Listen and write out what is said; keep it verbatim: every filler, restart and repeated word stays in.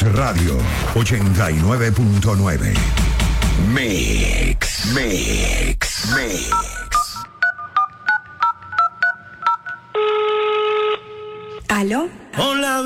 Radio ochenta y nueve punto nueve. Mix, mix, mix. ¿Aló? Hola.